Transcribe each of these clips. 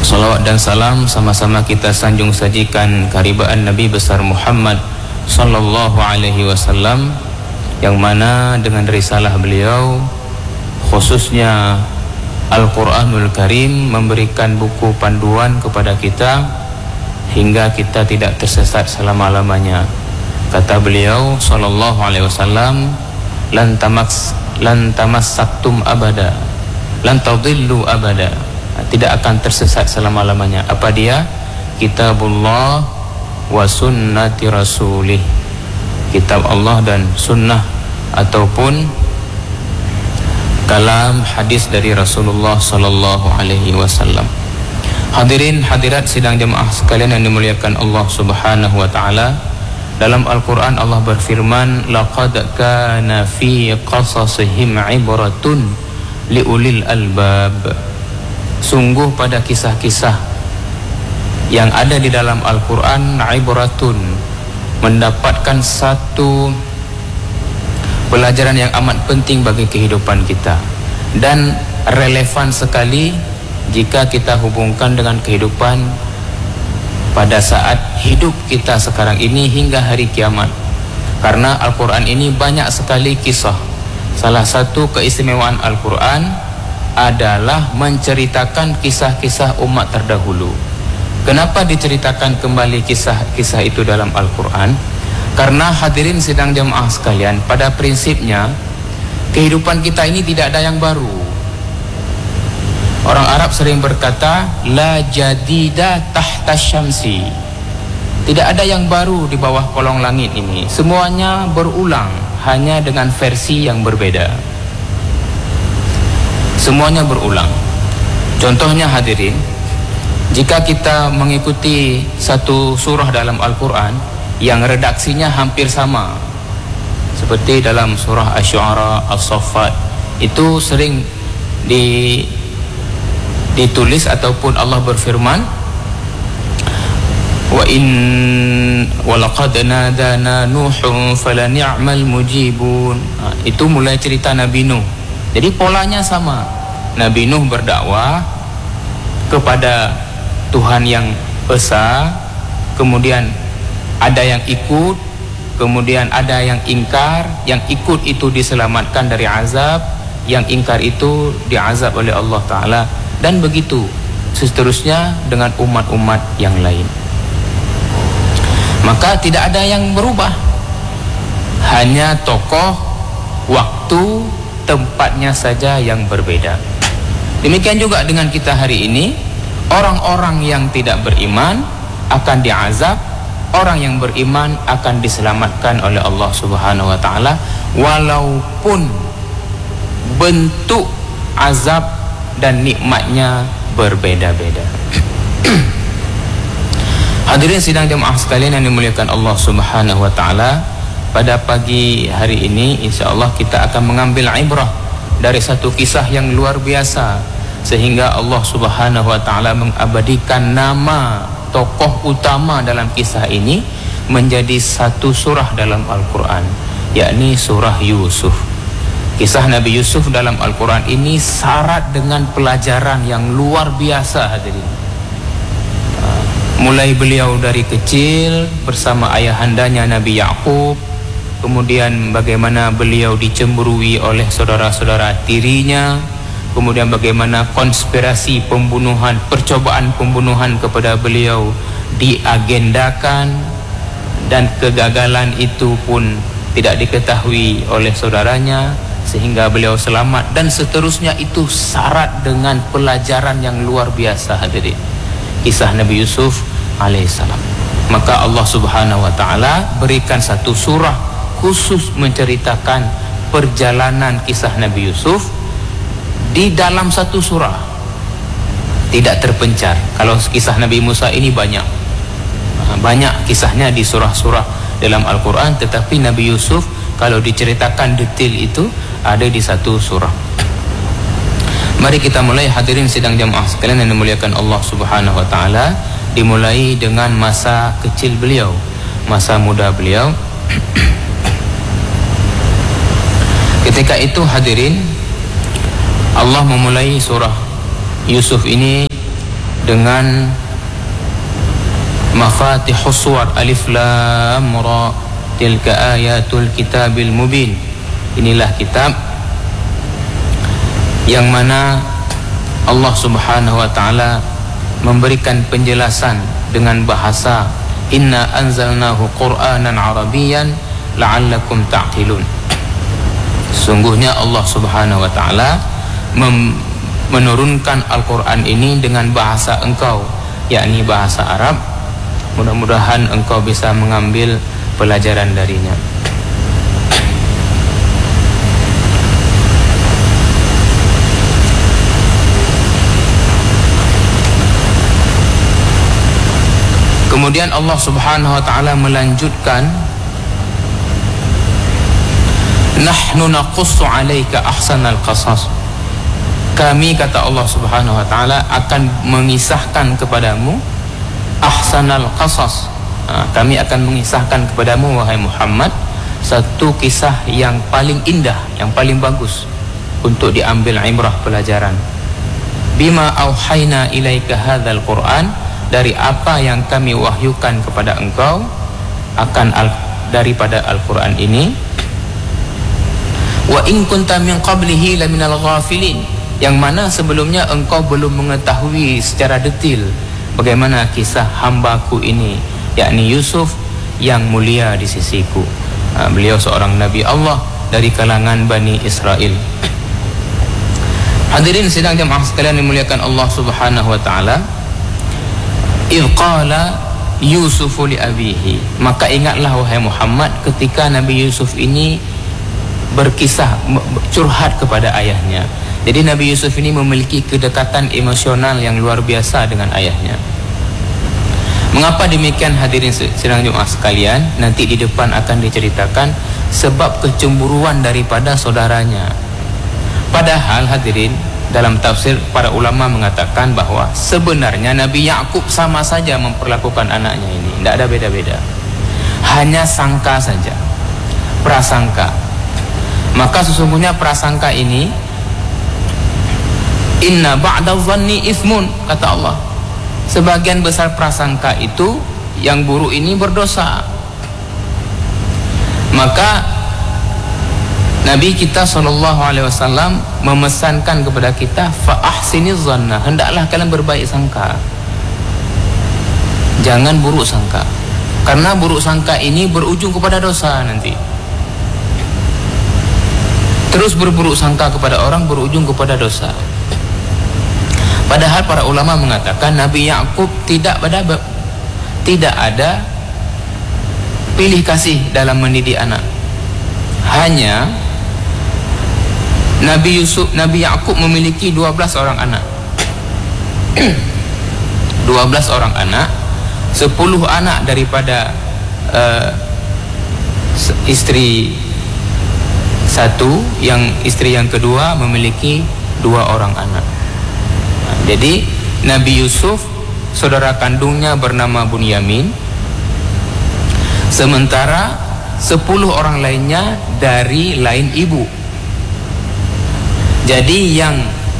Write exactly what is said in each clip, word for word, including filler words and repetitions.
Salawat dan salam sama-sama kita sanjung sajikan keharibaan Nabi besar Muhammad sallallahu alaihi wasallam, yang mana dengan risalah beliau khususnya Al-Quranul Karim memberikan buku panduan kepada kita hingga kita tidak tersesat selama-lamanya. Kata beliau sallallahu alaihi wasallam, lan tamaks lan tamassaktum abada, lan tadillu abada, tidak akan tersesat selama-lamanya. Apa dia? Kitabullah wa sunnati rasulih, kitab Allah dan sunnah ataupun kalam hadis dari Rasulullah sallallahu alaihi wasallam. Hadirin hadirat sidang jemaah sekalian yang dimuliakan Allah Subhanahu wa taala, dalam Al-Quran Allah berfirman, laqad kana fi qasasihim ibratun liulil albab. Sungguh pada kisah-kisah yang ada di dalam Al-Quran, ibratun, mendapatkan satu pelajaran yang amat penting bagi kehidupan kita dan relevan sekali jika kita hubungkan dengan kehidupan pada saat hidup kita sekarang ini hingga hari kiamat. Karena Al-Quran ini banyak sekali kisah. Salah satu keistimewaan Al-Quran adalah menceritakan kisah-kisah umat terdahulu. Kenapa diceritakan kembali kisah-kisah itu dalam Al-Quran? Karena hadirin sidang jemaah sekalian, pada prinsipnya kehidupan kita ini tidak ada yang baru. Orang Arab sering berkata, la jadida tahta syamsi, tidak ada yang baru di bawah kolong langit ini. Semuanya berulang, hanya dengan versi yang berbeda. Semuanya berulang. Contohnya hadirin, jika kita mengikuti satu surah dalam Al-Quran yang redaksinya hampir sama, seperti dalam surah Asy-Syu'ara, As-Saffat, itu sering di, ditulis ataupun Allah berfirman, wa in walaqad nadana nuhun falani'mal mujibun. Nah, itu mulai cerita Nabi Nuh. Jadi polanya sama. Nabi Nuh berdakwah kepada Tuhan yang esa, kemudian ada yang ikut, kemudian ada yang ingkar. Yang ikut itu diselamatkan dari azab, yang ingkar itu diazab oleh Allah Ta'ala, dan begitu seterusnya dengan umat-umat yang lain. Maka tidak ada yang berubah, hanya tokoh, waktu, tempatnya saja yang berbeda. Demikian juga dengan kita hari ini. Orang-orang yang tidak beriman akan diazab, orang yang beriman akan diselamatkan oleh Allah Subhanahu wa taala, walaupun bentuk azab dan nikmatnya berbeda-beda. Hadirin sidang jemaah sekalian yang dimuliakan Allah Subhanahu wa taala, pada pagi hari ini insyaallah kita akan mengambil ibrah dari satu kisah yang luar biasa, sehingga Allah Subhanahu wa taala mengabadikan nama tokoh utama dalam kisah ini menjadi satu surah dalam Al-Quran, yakni surah Yusuf. Kisah Nabi Yusuf dalam Al-Quran ini syarat dengan pelajaran yang luar biasa hadirin. Mulai beliau dari kecil bersama ayahandanya Nabi Yakub, kemudian bagaimana beliau dicemburui oleh saudara-saudara tirinya, kemudian bagaimana konspirasi pembunuhan, percobaan pembunuhan kepada beliau diagendakan, dan kegagalan itu pun tidak diketahui oleh saudaranya sehingga beliau selamat, dan seterusnya. Itu syarat dengan pelajaran yang luar biasa hadirin, kisah Nabi Yusuf alaihissalam. Maka Allah Subhanahu wa taala berikan satu surah khusus menceritakan perjalanan kisah Nabi Yusuf di dalam satu surah, tidak terpencar. Kalau kisah Nabi Musa ini banyak banyak kisahnya di surah-surah dalam Al-Quran, tetapi Nabi Yusuf kalau diceritakan detail itu ada di satu surah. Mari kita mulai hadirin sidang jamaah sekalian yang dimuliakan Allah Subhanahu wa taala. Dimulai dengan masa kecil beliau, masa muda beliau. Ketika itu hadirin, Allah memulai surah Yusuf ini dengan Mafatihus Suwar, Alif Lam Ra, tilka ayatul kitabil mubin. Inilah kitab yang mana Allah Subhanahu wa taala memberikan penjelasan dengan bahasa inna anzalnahu Qur'anan Arabiyyan la'allakum ta'qilun. Sungguhnya Allah Subhanahu wa taala menurunkan Al-Quran ini dengan bahasa engkau, yakni bahasa Arab. Mudah-mudahan engkau bisa mengambil pelajaran darinya. Kemudian Allah Subhanahu wa taala melanjutkan, nahnu naqussu 'alaika ahsanal qasas. Kami, kata Allah Subhanahu wa taala, akan mengisahkan kepadamu ahsanal qasas. Ha, kami akan mengisahkan kepadamu wahai Muhammad satu kisah yang paling indah, yang paling bagus untuk diambil ibrah pelajaran. Bima auhayna ilaika hadzal Qur'an, dari apa yang kami wahyukan kepada engkau akan al daripada Al-Qur'an ini. Wa in kunta min qablihi laminal ghafilin, yang mana sebelumnya engkau belum mengetahui secara detail bagaimana kisah hambaku ini, yakni Yusuf yang mulia di sisiku. Ha, beliau seorang Nabi Allah dari kalangan Bani Israel. Hadirin sidang jemaah sekalian dimuliakan Allah Subhanahu wa taala, idh qala Yusufu li abihi, maka ingatlah wahai Muhammad ketika Nabi Yusuf ini berkisah, curhat kepada ayahnya. Jadi Nabi Yusuf ini memiliki kedekatan emosional yang luar biasa dengan ayahnya. Mengapa demikian hadirin sidang Jumat sekalian? Nanti di depan akan diceritakan sebab kecemburuan daripada saudaranya. Padahal hadirin, dalam tafsir para ulama mengatakan bahwa sebenarnya Nabi Yakub sama saja memperlakukan anaknya ini, tidak ada beda-beda. Hanya sangka saja, prasangka. Maka sesungguhnya prasangka ini, inna ba'da dhanni ithmun, kata Allah, sebagian besar prasangka itu yang buruk ini berdosa. Maka Nabi kita sallallahu alaihi wasallam memesankan kepada kita, fa ahsiniz dhanna, hendaklah kalian berbaik sangka, jangan buruk sangka, karena buruk sangka ini berujung kepada dosa nanti. Terus berburuk sangka kepada orang berujung kepada dosa. Padahal para ulama mengatakan Nabi Yakub tidak ada tidak ada pilih kasih dalam mendidik anak. Hanya Nabi Yusuf, Nabi Yakub memiliki dua belas orang anak. dua belas orang anak, sepuluh anak daripada uh, istri satu, yang istri yang kedua memiliki dua orang anak. Jadi Nabi Yusuf, saudara kandungnya bernama Bunyamin, sementara sepuluh orang lainnya dari lain ibu. Jadi yang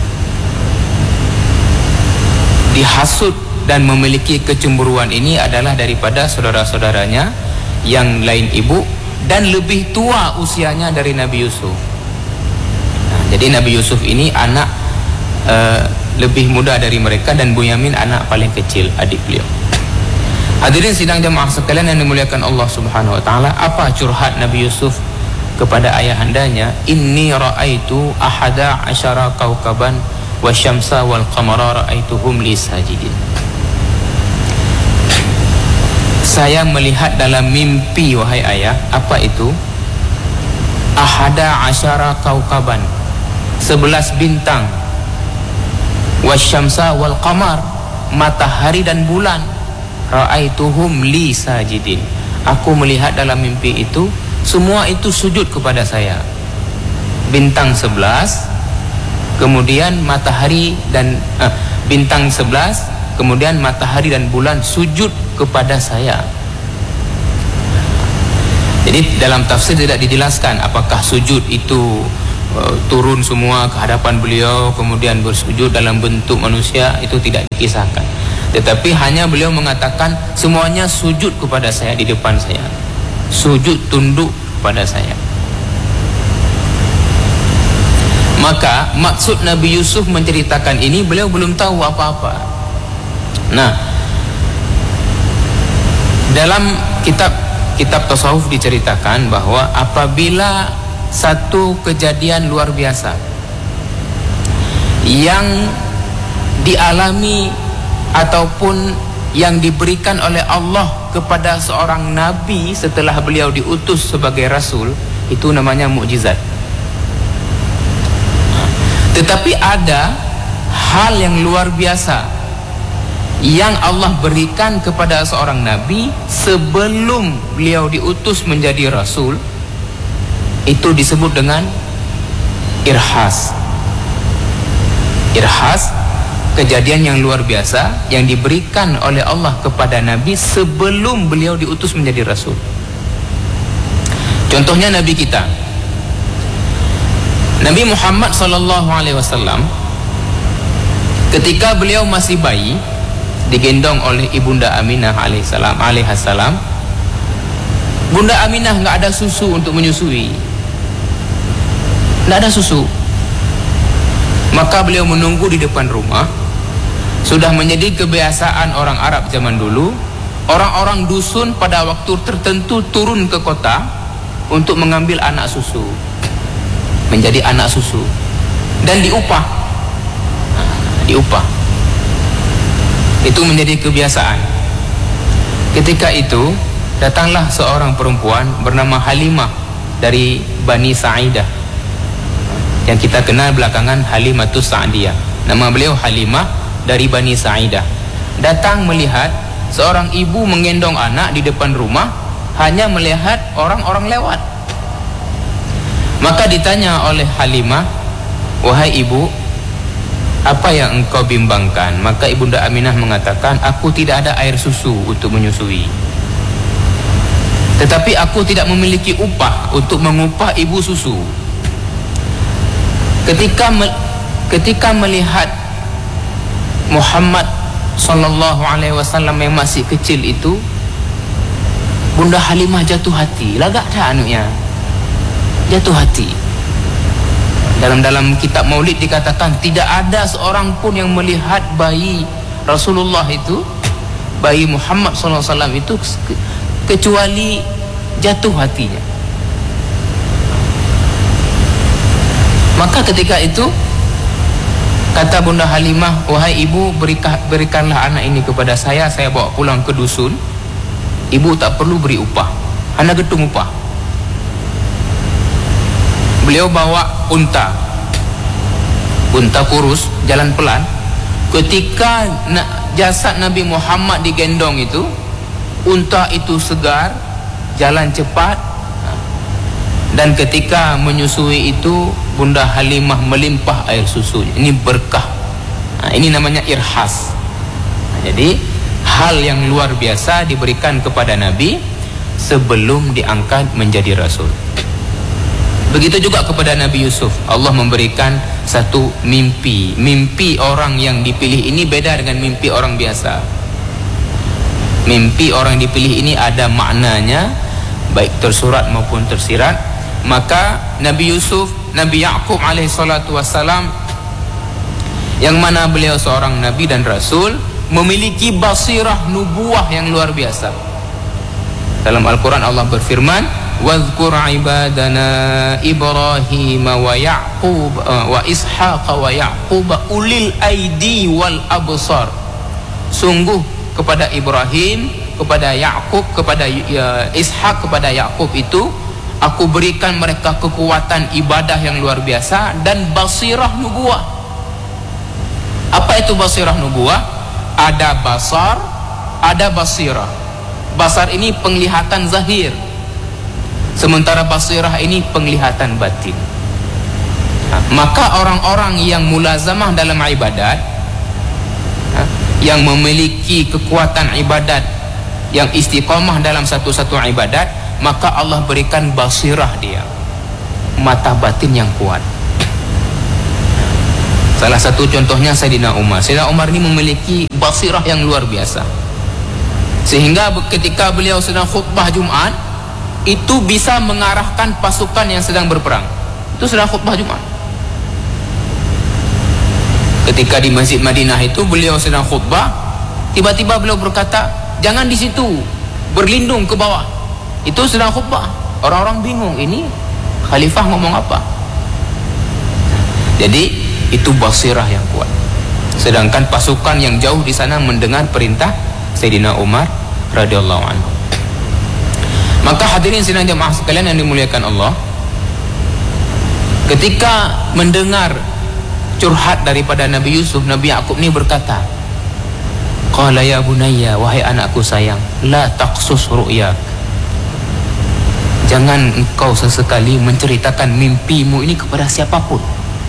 dihasut dan memiliki kecemburuan ini adalah daripada saudara-saudaranya yang lain ibu dan lebih tua usianya dari Nabi Yusuf. Nah, jadi Nabi Yusuf ini anak uh, lebih muda dari mereka, dan Bunyamin anak paling kecil, adik beliau. Hadirin sidang jemaah sekalian yang dimuliakan Allah Subhanahu wa taala, apa curhat Nabi Yusuf kepada ayahandanya? Inni ra'aitu ahada asyara kaukaban wasyamsa wal qamara ra'aituhum li sajidin. Saya melihat dalam mimpi wahai ayah. Apa itu? Ahada asyara kaukaban, sebelas bintang, wasyamsa wal qamar, matahari dan bulan, ra'aituhum li sajidin. Aku melihat dalam mimpi itu semua itu sujud kepada saya. Bintang sebelas, kemudian matahari dan eh, bintang sebelas, kemudian matahari dan bulan sujud kepada saya. Jadi dalam tafsir tidak dijelaskan apakah sujud itu uh, turun semua ke hadapan beliau kemudian bersujud dalam bentuk manusia, itu tidak dikisahkan. Tetapi hanya beliau mengatakan semuanya sujud kepada saya di depan saya, sujud tunduk kepada saya. Maka maksud Nabi Yusuf menceritakan ini, beliau belum tahu apa-apa. Nah, dalam kitab kitab tasawuf diceritakan bahwa apabila satu kejadian luar biasa yang dialami ataupun yang diberikan oleh Allah kepada seorang nabi setelah beliau diutus sebagai rasul, itu namanya mukjizat. Tetapi ada hal yang luar biasa yang Allah berikan kepada seorang nabi sebelum beliau diutus menjadi rasul, itu disebut dengan irhas. Irhas, kejadian yang luar biasa yang diberikan oleh Allah kepada Nabi sebelum beliau diutus menjadi Rasul. Contohnya Nabi kita, Nabi Muhammad sallallahu alaihi wasallam, ketika beliau masih bayi, digendong oleh ibunda Aminah alaihissalam, alaihassalam. Bunda Aminah nggak ada susu untuk menyusui, nggak ada susu. Maka beliau menunggu di depan rumah. Sudah menjadi kebiasaan orang Arab zaman dulu, orang-orang dusun pada waktu tertentu turun ke kota untuk mengambil anak susu, menjadi anak susu, dan diupah. Diupah. Itu menjadi kebiasaan. Ketika itu datanglah seorang perempuan bernama Halimah dari Bani Sa'idah, yang kita kenal belakangan Halimatus Sa'diyah. Nama beliau Halimah dari Bani Sa'idah. Datang melihat seorang ibu menggendong anak di depan rumah, hanya melihat orang-orang lewat. Maka ditanya oleh Halimah, "Wahai ibu, apa yang engkau bimbangkan?" Maka ibunda Aminah mengatakan, "Aku tidak ada air susu untuk menyusui, tetapi aku tidak memiliki upah untuk mengupah ibu susu." Ketika me, ketika melihat Muhammad sallallahu alaihi wasallam yang masih kecil itu, Bunda Halimah jatuh hati. Lagak dah anaknya, jatuh hati. Dalam dalam kitab Maulid dikatakan tidak ada seorang pun yang melihat bayi Rasulullah itu, bayi Muhammad sallallahu alaihi wasallam itu, kecuali jatuh hatinya. Maka ketika itu kata Bunda Halimah, "Wahai ibu, berikah, berikanlah anak ini kepada saya, saya bawa pulang ke dusun. Ibu tak perlu beri upah, hanya getung upah." Beliau bawa unta, unta kurus, jalan pelan. Ketika jasad Nabi Muhammad digendong itu, unta itu segar, jalan cepat. Dan ketika menyusui itu, Bunda Halimah melimpah air susu. Ini berkah. Nah, ini namanya irhas. Nah, jadi hal yang luar biasa diberikan kepada Nabi sebelum diangkat menjadi Rasul. Begitu juga kepada Nabi Yusuf. Allah memberikan satu mimpi. Mimpi orang yang dipilih ini beda dengan mimpi orang biasa. Mimpi orang yang dipilih ini ada maknanya, baik tersurat maupun tersirat. Maka Nabi Yusuf, Nabi Ya'qub alaihi salatu wassalam, yang mana beliau seorang Nabi dan Rasul, memiliki basirah nubuah yang luar biasa. Dalam Al-Quran Allah berfirman, "Wadhkur ibadana Ibrahim wa Ya'qub wa Ishaq wa Ya'qub ulil aidi wal absar." Sungguh kepada Ibrahim, kepada Ya'qub, kepada Ishaq, kepada Ya'qub itu aku berikan mereka kekuatan ibadah yang luar biasa dan basirah nubuah. Apa itu basirah nubuah? Ada basar, ada basirah. Basar ini penglihatan zahir, sementara basirah ini penglihatan batin. Maka orang-orang yang mulazamah dalam ibadat, yang memiliki kekuatan ibadat, yang istiqamah dalam satu-satu ibadat, maka Allah berikan basirah dia, mata batin yang kuat. Salah satu contohnya Sayyidina Umar. Sayyidina Umar ini memiliki basirah yang luar biasa, sehingga ketika beliau sedang khutbah Jumat itu bisa mengarahkan pasukan yang sedang berperang. Itu sedang khutbah Jumat. Ketika di Masjid Madinah itu beliau sedang khutbah, tiba-tiba beliau berkata, jangan di situ, berlindung ke bawah. Itu sedang khutbah. Orang-orang bingung, ini khalifah ngomong apa? Jadi itu basirah yang kuat. Sedangkan pasukan yang jauh di sana mendengar perintah Sayyidina Umar radhiyallahu anhu. Maka hadirin sidang jemaah sekalian yang dimuliakan Allah, ketika mendengar curhat daripada Nabi Yusuf, Nabi Yaqub ini berkata, qala ya bunayya, wahai anakku sayang, la taqsus ru'yak, jangan engkau sesekali menceritakan mimpimu ini kepada siapapun.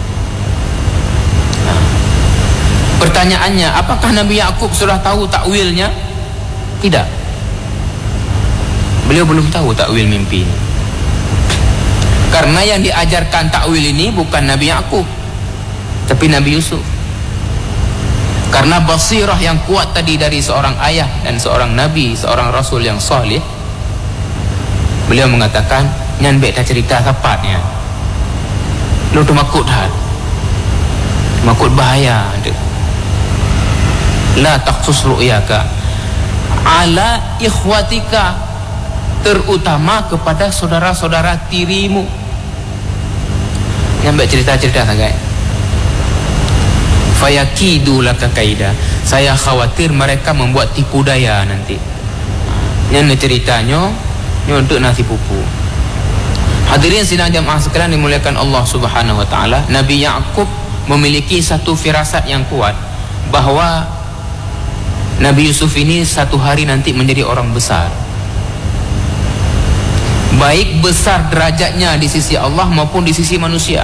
Pertanyaannya, apakah Nabi Yaqub sudah tahu takwilnya? Tidak. Beliau belum tahu takwil mimpi ini. Karena yang diajarkan takwil ini bukan Nabi Yaqub, tapi Nabi Yusuf. Karena basirah yang kuat tadi dari seorang ayah dan seorang nabi, seorang rasul yang salih, beliau mengatakan, nyan beta cerita tepatnya. Lu tu makut hat. Makut bahaya. La taqsus ru'yaka ala ikhwatika, terutama kepada saudara-saudara tirimu. Yang baik cerita-cerita sangat. Fayakidu laka kaida, saya khawatir mereka membuat tipu daya nanti. Yang ceritanya untuk nasi pupu. Hadirin sidang jamaah sekalian dimuliakan Allah Subhanahu wa taala, Nabi Yaqub memiliki satu firasat yang kuat bahwa Nabi Yusuf ini satu hari nanti menjadi orang besar, baik besar derajatnya di sisi Allah maupun di sisi manusia.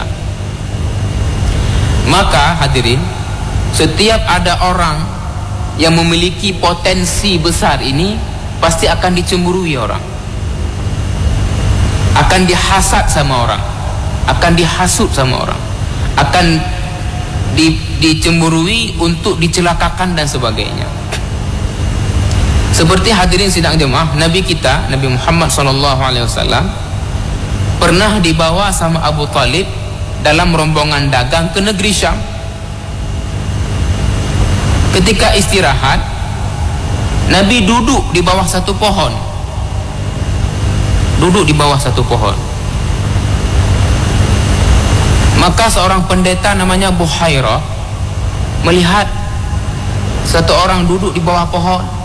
Maka hadirin, setiap ada orang yang memiliki potensi besar ini pasti akan dicemburui orang, akan dihasad sama orang, akan dihasut sama orang, akan di, dicemburui untuk dicelakakan dan sebagainya. Seperti hadirin sidang jemaah, Nabi kita, Nabi Muhammad sallallahu alaihi wasallam pernah dibawa sama Abu Talib dalam rombongan dagang ke negeri Syam. Ketika istirahat, Nabi duduk di bawah satu pohon. Duduk di bawah satu pohon. Maka seorang pendeta namanya Buhairah melihat satu orang duduk di bawah pohon.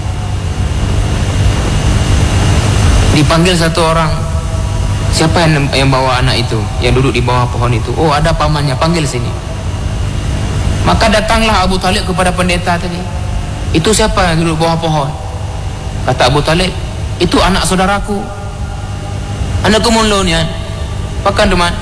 Dipanggil satu orang, siapa yang, yang bawa anak itu, yang duduk di bawah pohon itu? Oh, ada pamannya, panggil sini. Maka datanglah Abu Talib kepada pendeta tadi. Itu siapa yang duduk di bawah pohon? Kata Abu Talib, itu anak saudaraku, anakku mulu ni. Pakan teman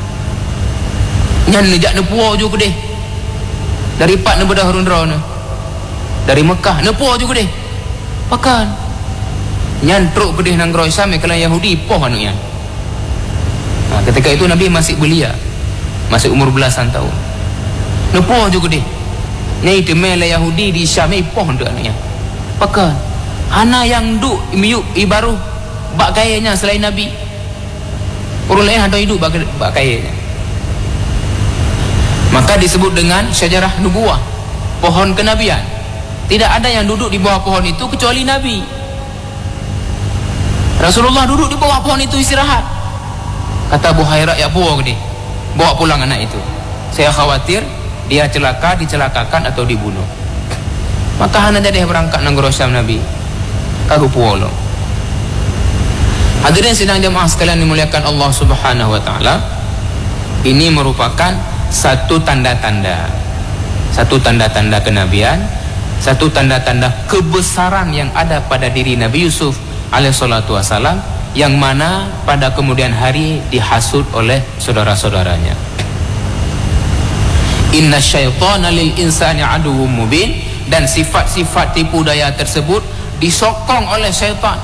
nyan nejak nepuo juga deh, dari pat nebedah Harundra dari Mekah nepuo juga deh, pakan nyan truk pedih nang Roy Sam kalau Yahudi poh anu nyan. Nah, ketika itu Nabi masih belia, masih umur belasan tahun. Nepoh juga deh. Nyai demel Yahudi di Syam poh ndak anu nyan. Pakan hana yang duk miuk ibaru bak kayanya selain Nabi. Orang lain ada hidup bak, bak kayanya. Maka disebut dengan syajarah nubuwah, pohon kenabian. Tidak ada yang duduk di bawah pohon itu kecuali Nabi. Rasulullah duduk di bawah pohon itu istirahat. Kata Buhairah, ya buang deh, bawa pulang anak itu, saya khawatir dia celaka, dicelakakan atau dibunuh. Maka hana jadi berangkat nang Syam Nabi kagu puolo. Hadirin sidang jemaah sekalian dimuliakan Allah Subhanahu wa taala, ini merupakan satu tanda-tanda, satu tanda-tanda kenabian, satu tanda-tanda kebesaran yang ada pada diri Nabi Yusuf alaihissalatu wassalam, yang mana pada kemudian hari dihasut oleh saudara-saudaranya. Inna syaitana lil insani aduwwum mubin, dan sifat-sifat tipu daya tersebut disokong oleh syaitan.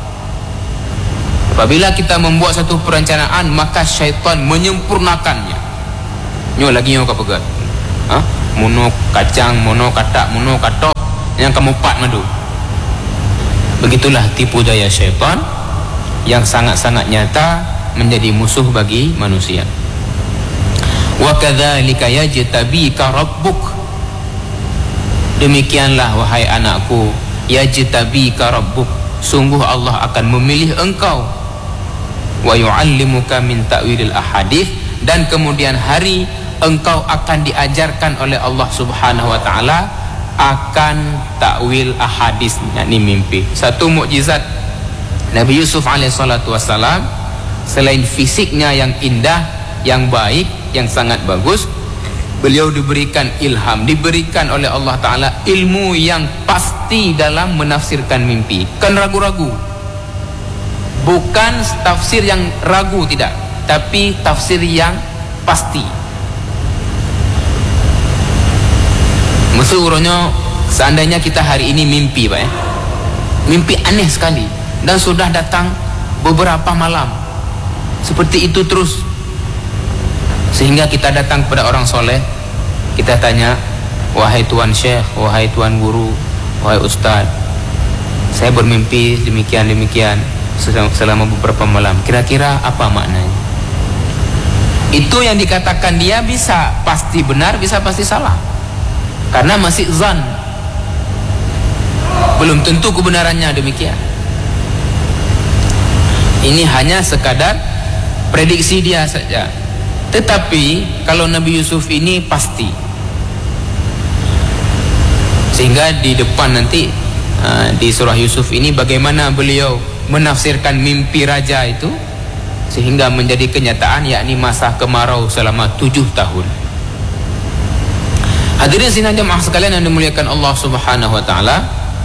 Apabila kita membuat satu perencanaan, maka syaitan menyempurnakannya. Nyo lagi nyo kapegat. ha? Mono kacang, mono katak, mono katok, yang kamu pat madu. Begitulah tipu daya syaitan yang sangat-sangat nyata menjadi musuh bagi manusia. Wa kadzalika yajtabika rabbuk, demikianlah wahai anakku, yajtabika rabbuk, sungguh Allah akan memilih engkau. Wa yu'allimuka min ta'wilil ahadits, dan kemudian hari engkau akan diajarkan oleh Allah Subhanahu wa taala akan takwil ahadits, yakni mimpi. Satu mukjizat Nabi Yusuf alaihi salatu wasalam, selain fisiknya yang indah, yang baik, yang sangat bagus, beliau diberikan ilham, diberikan oleh Allah taala ilmu yang pasti dalam menafsirkan mimpi. Kan ragu-ragu. Bukan tafsir yang ragu, tidak, tapi tafsir yang pasti. Maksudnya seandainya kita hari ini mimpi, Pak, ya, mimpi aneh sekali, dan sudah datang beberapa malam seperti itu terus, sehingga kita datang kepada orang soleh, kita tanya, wahai tuan syekh, wahai tuan guru, wahai ustaz, saya bermimpi demikian-demikian selama beberapa malam, kira-kira apa maknanya? Itu yang dikatakan dia bisa pasti benar, bisa pasti salah, karena masih zan, belum tentu kebenarannya demikian. Ini hanya sekadar prediksi dia saja. Tetapi kalau Nabi Yusuf ini pasti, sehingga di depan nanti uh, di surah Yusuf ini bagaimana beliau menafsirkan mimpi raja itu sehingga menjadi kenyataan, yakni masa kemarau selama tujuh tahun. Hadirin sidang jemaah sekalian yang dimuliakan Allah Subhanahu wa taala,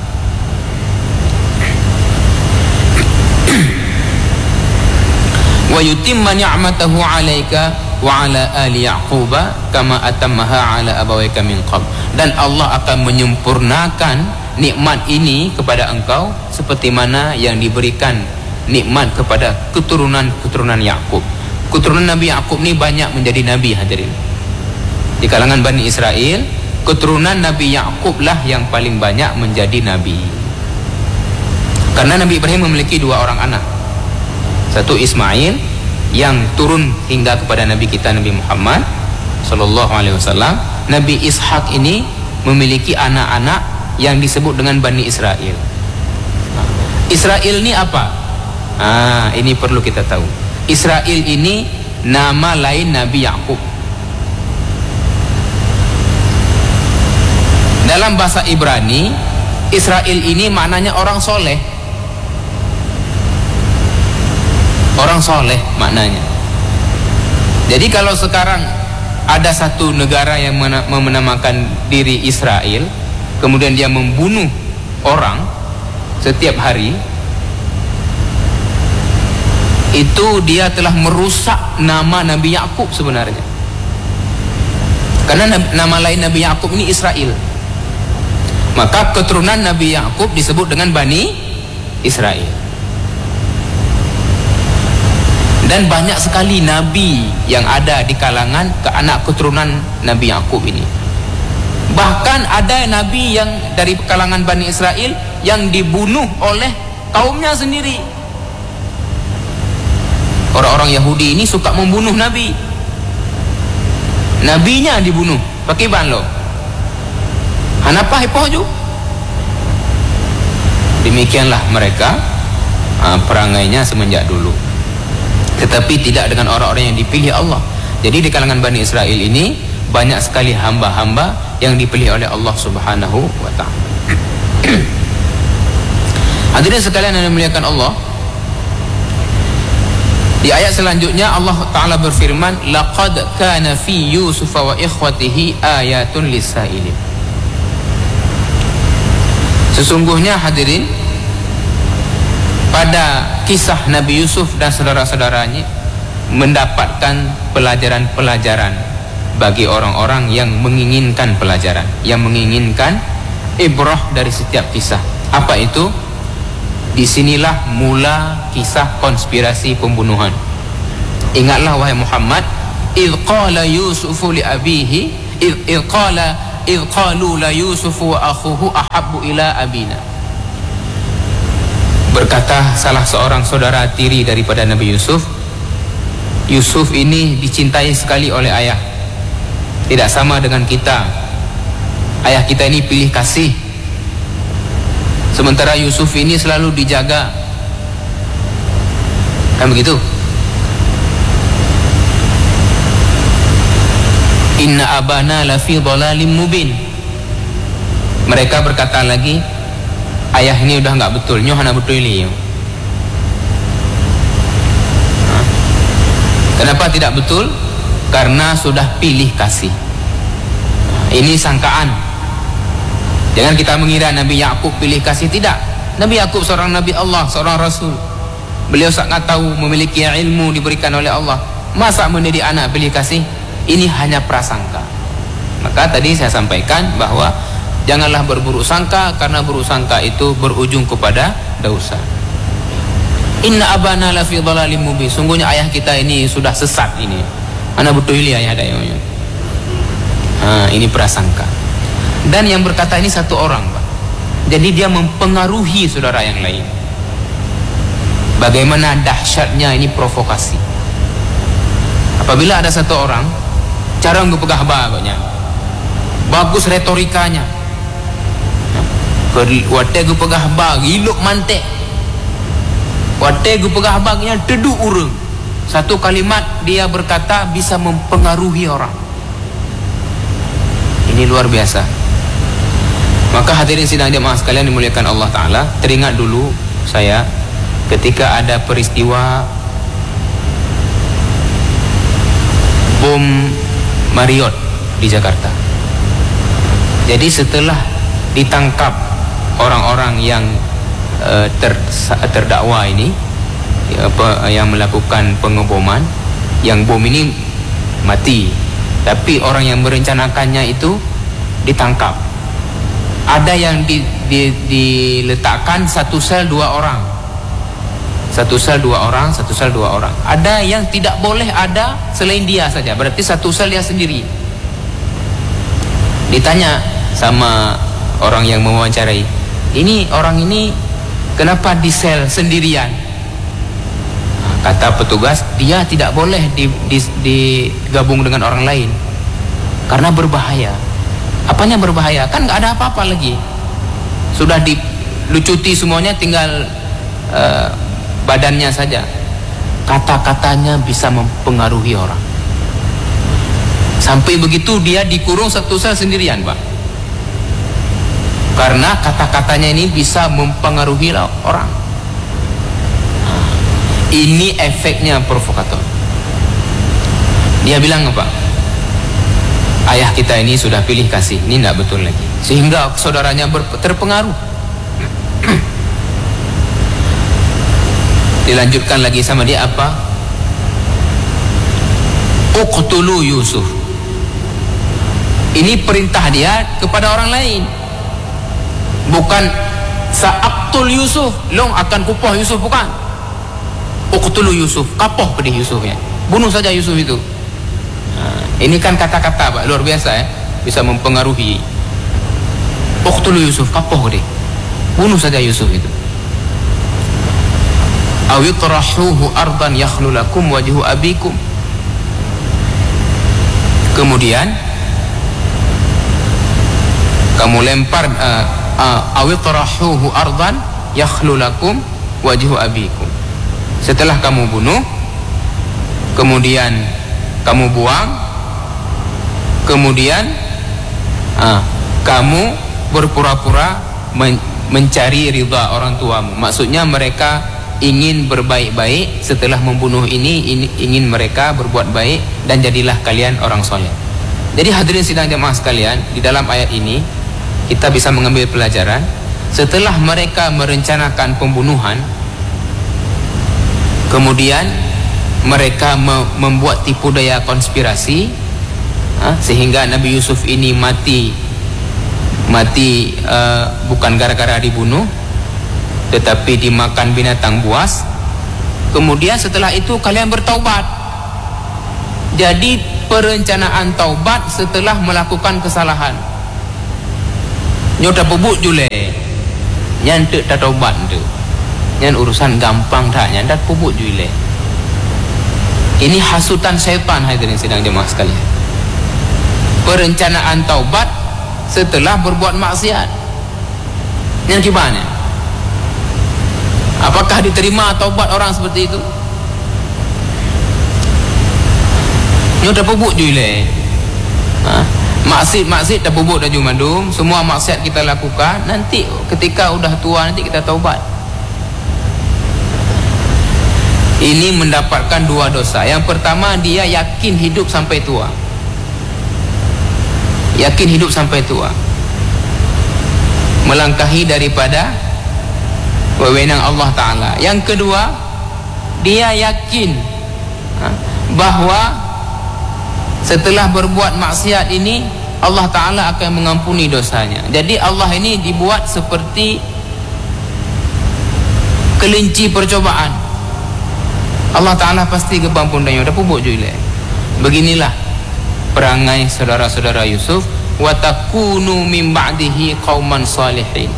wa yutimma ni'matahu 'alaika wa 'ala ali yaquba kama atammaha 'ala abawayka min qabl, dan Allah akan menyempurnakan nikmat ini kepada engkau seperti mana yang diberikan nikmat kepada keturunan-keturunan Yakub. Keturunan Nabi Yakub ni banyak menjadi nabi, hadirin. Di kalangan Bani Israel, keturunan Nabi Yakub lah yang paling banyak menjadi nabi. Karena Nabi Ibrahim memiliki dua orang anak. Satu Ismail yang turun hingga kepada Nabi kita Nabi Muhammad sallallahu alaihi wasallam. Nabi Ishak ini memiliki anak-anak yang disebut dengan Bani Israel. Israel ini apa? Ah, ini perlu kita tahu. Israel ini nama lain Nabi Yakub. Dalam bahasa Ibrani, Israel ini maknanya orang soleh. Orang soleh maknanya. Jadi kalau sekarang ada satu negara yang menamakan diri Israel, kemudian dia membunuh orang setiap hari, itu dia telah merusak nama Nabi Yakub sebenarnya. Karena nama lain Nabi Yakub ini Israel. Maka keturunan Nabi Yakub disebut dengan Bani Israel. Dan banyak sekali nabi yang ada di kalangan ke anak keturunan Nabi Yakub ini. Bahkan ada nabi yang dari kalangan Bani Israel yang dibunuh oleh kaumnya sendiri. Orang-orang Yahudi ini suka membunuh nabi. Nabinya dibunuh pakai banlo. Hanapa hepoh ju. Demikianlah mereka uh, perangainya semenjak dulu. Tetapi tidak dengan orang-orang yang dipilih Allah. Jadi di kalangan Bani Israel ini banyak sekali hamba-hamba yang dipilih oleh Allah Subhanahu wa ta'ala. Hadirin sekalian yang dimuliakan Allah, di ayat selanjutnya Allah Ta'ala berfirman, laqad kana fi Yusuf wa ikhwatihi ayatun lis-sailin. Sesungguhnya hadirin, pada kisah Nabi Yusuf dan saudara-saudaranya mendapatkan pelajaran-pelajaran bagi orang-orang yang menginginkan pelajaran, yang menginginkan ibrah dari setiap kisah. Apa itu? Disinilah mula kisah konspirasi pembunuhan. Ingatlah wahai Muhammad, idh qala Yusufu li abihi, id qala id qalu la yusufu wa akhuhu ahabbu ila abina. Berkata salah seorang saudara tiri daripada Nabi Yusuf, Yusuf ini dicintai sekali oleh ayah, tidak sama dengan kita. Ayah kita ini pilih kasih, sementara Yusuf ini selalu dijaga, kan begitu? Inna abana lafi dhalalim mubin. Mereka berkata lagi, ayah ini udah nggak betul, nyoh hana betul ini. Kenapa tidak betul? Karena sudah pilih kasih. Ini sangkaan. Jangan kita mengira Nabi Yakub pilih kasih, tidak. Nabi Yakub seorang Nabi Allah, seorang Rasul. Beliau sangat tahu, memiliki ilmu diberikan oleh Allah. Masa mendidik anak pilih kasih? Ini hanya prasangka. Maka tadi saya sampaikan bahwa janganlah berburuk sangka, karena buruk sangka itu berujung kepada dosa. Inna abana lafi dhalalim mubin. Sungguhnya ayah kita ini sudah sesat ini. Ana betul ayah dayanya. Nah, ini prasangka. Dan yang berkata ini satu orang, Pak. Jadi dia mempengaruhi saudara yang lain. Bagaimana dahsyatnya ini provokasi. Apabila ada satu orang, cara ngepegah baganya, bagus retorikanya, wate gu pegah bag, iluk mantek, wate gu pegah bagnya teduh urung. Satu kalimat dia berkata bisa mempengaruhi orang. Ini luar biasa. Maka hadirin sidang jemaah sekalian dimuliakan Allah Ta'ala, teringat dulu saya ketika ada peristiwa bom Marriott di Jakarta. Jadi setelah ditangkap orang-orang yang uh, ter, terdakwa ini, apa, yang melakukan pengeboman, yang bom ini mati, tapi orang yang merencanakannya itu ditangkap. Ada yang di, di, diletakkan satu sel dua orang, satu sel dua orang, satu sel dua orang. Ada yang tidak boleh ada selain dia saja, berarti satu sel dia sendiri. Ditanya sama orang yang mewawancarai, ini orang ini kenapa di sel sendirian? Kata petugas, dia tidak boleh digabung dengan orang lain karena berbahaya. Apanya berbahaya? Kan nggak ada apa-apa lagi, sudah dilucuti semuanya, tinggal uh, badannya saja. Kata-katanya bisa mempengaruhi orang. Sampai begitu dia dikurung satu sel sendirian, Pak. Karena kata-katanya ini bisa mempengaruhi orang. Ini efeknya provokator. Dia bilang apa? Ayah kita ini sudah pilih kasih, ini tidak betul lagi. Sehingga saudaranya terpengaruh. Dilanjutkan lagi sama dia apa? Uqtulu Yusuf. Ini perintah dia kepada orang lain. Bukan sa'aqtul Yusuf, long akan kupoh Yusuf, bukan. Uqtulu Yusuf, kapoh pedih Yusufnya. Bunuh saja Yusuf itu. Nah, ini kan kata-kata, Pak, luar biasa ya, bisa mempengaruhi. Uqtulu Yusuf, kapoh deh. Bunuh saja Yusuf itu. Awitrahuhu ardan yakhlu lakum wajhu abikum. Kemudian kamu lempar uh, uh, awitrahuhu ardan yakhlu lakum wajhu abikum. Setelah kamu bunuh, kemudian kamu buang, kemudian uh, kamu berpura-pura men mencari ridha orang tuamu. Maksudnya mereka ingin berbaik-baik setelah membunuh ini, ini ingin mereka berbuat baik dan jadilah kalian orang soleh. Jadi hadirin sidang jemaah sekalian, di dalam ayat ini kita bisa mengambil pelajaran. Setelah mereka merencanakan pembunuhan, kemudian mereka me membuat tipu daya konspirasi, ha, sehingga Nabi Yusuf ini mati mati uh, bukan gara-gara dibunuh, tetapi dimakan binatang buas. Kemudian setelah itu kalian bertaubat. Jadi perencanaan taubat setelah melakukan kesalahan. Nyo dah bubuk jule nyan tak dah taubat tu, nyan urusan gampang tak, nyan dah bubuk jule. Ini hasutan syaitan hadirin sidang jemaah sekalian. Perencanaan taubat setelah berbuat maksiat. Yang gimana? Apakah diterima taubat orang seperti itu? Nyo dah bubuk jule. Ha? Maksud-maksud dah bubuk dah jumadum, semua maksiat kita lakukan, nanti ketika udah tua nanti kita taubat. Ini mendapatkan dua dosa. Yang pertama, dia yakin hidup sampai tua. Yakin hidup sampai tua. Melangkahi daripada wewenang Allah Ta'ala. Yang kedua, dia yakin ha, bahawa setelah berbuat maksiat ini Allah Ta'ala akan mengampuni dosanya. Jadi Allah ini dibuat seperti kelinci percobaan. Allah Ta'ala pasti gebang pundanya. Dah pubuk juga. Beginilah perangai saudara-saudara Yusuf. Wa takunu min ba'dihi qauman salihin.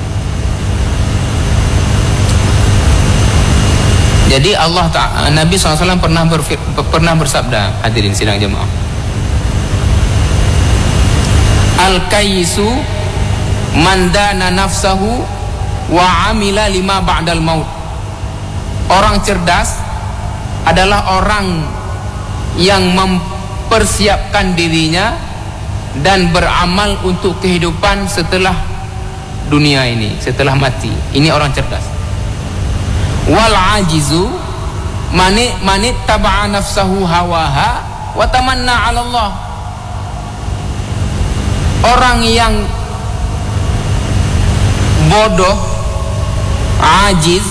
Jadi Allah Ta'ala, Nabi shallallahu alaihi wasallam pernah, berfir, pernah bersabda, hadirin sidang jemaah, Al-kaisu mandana nafsahu wa amila lima ba'dal maut. Orang cerdas adalah orang yang mempersiapkan dirinya dan beramal untuk kehidupan setelah dunia ini, setelah mati. Ini orang cerdas. Wal ajizu manit manit taba'a nafsahu hawaha wa tamanna 'ala Allah. Orang yang bodoh, ajiz,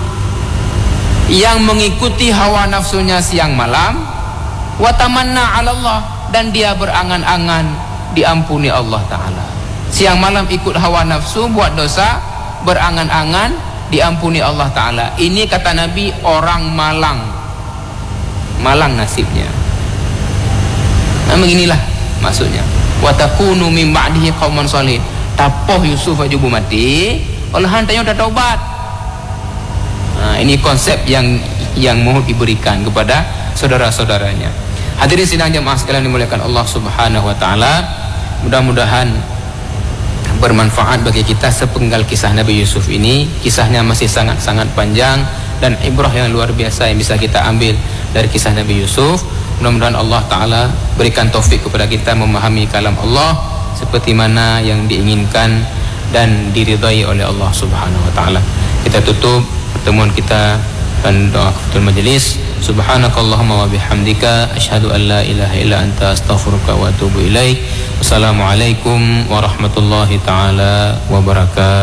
yang mengikuti hawa nafsunya siang malam, wa tamanna 'ala Allah, dan dia berangan-angan diampuni Allah Ta'ala. Siang malam ikut hawa nafsu, buat dosa, berangan-angan diampuni Allah Ta'ala. Ini kata Nabi orang malang, malang nasibnya. Nah, beginilah maksudnya. Wa takunu min ba'dihi qauman salihin. Tapoh Yusuf ajubu mati, olahan tanya dah taubat. Nah, ini konsep yang yang mau diberikan kepada saudara-saudaranya. Hadirin sidang jemaah sekalian dimuliakan Allah Subhanahu wa taala. Mudah-mudahan bermanfaat bagi kita sepenggal kisah Nabi Yusuf ini. Kisahnya masih sangat-sangat panjang dan ibrah yang luar biasa yang bisa kita ambil dari kisah Nabi Yusuf. Mudah-mudahan Allah Ta'ala berikan taufik kepada kita memahami kalam Allah seperti mana yang diinginkan dan diridai oleh Allah Subhanahu wa taala. Kita tutup pertemuan kita dan doa ketul majlis. Subhanakallahumma wa bihamdika asyhadu an la ilaha illa anta astaghfiruka wa atubu ilaik. Wassalamualaikum warahmatullahi taala wabarakatuh.